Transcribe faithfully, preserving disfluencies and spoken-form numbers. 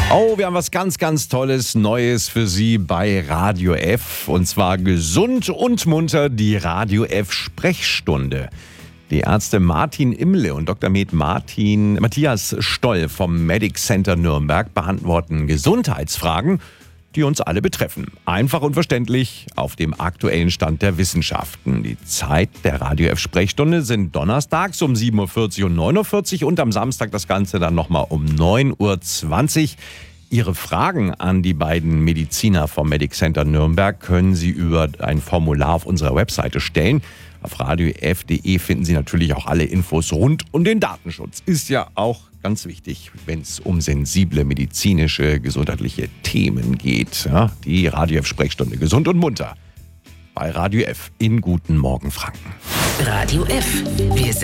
Oh, wir haben was ganz, ganz Tolles, Neues für Sie bei Radio F. Und zwar gesund und munter die Radio F Sprechstunde. Die Ärzte Martin Imle und Doktor Med Martin, Matthias Stoll vom Medic Center Nürnberg beantworten Gesundheitsfragen, die uns alle betreffen. Einfach und verständlich auf dem aktuellen Stand der Wissenschaften. Die Zeit der Radio F Sprechstunde sind donnerstags um sieben Uhr vierzig und neun Uhr vierzig und am Samstag das Ganze dann nochmal um neun Uhr zwanzig. Ihre Fragen an die beiden Mediziner vom Medic Center Nürnberg können Sie über ein Formular auf unserer Webseite stellen. Auf radio f punkt de finden Sie natürlich auch alle Infos rund um den Datenschutz. Ist ja auch ganz wichtig, wenn es um sensible medizinische, gesundheitliche Themen geht. Ja, die Radio F Sprechstunde gesund und munter bei Radio F in Guten Morgen Franken. Radio F. Wir